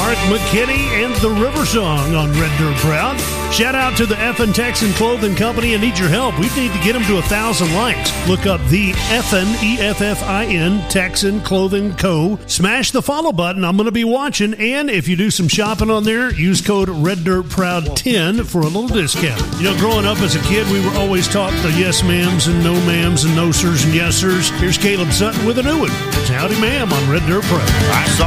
Mark McKinney and the River Song on Red Dirt Proud. Shout out to the Effin Texan Clothing Company. I need your help. We need to get them to 1,000 likes. Look up the Effin, Effin, Texan Clothing Co. Smash the follow button. I'm going to be watching. And if you do some shopping on there, use code RedDirtProud10 for a little discount. You know, growing up as a kid, we were always taught the yes ma'ams and no ma'ams and no sirs and yes sirs. Here's Caleb Sutton with a new one. Howdy ma'am on Red Dirt Proud.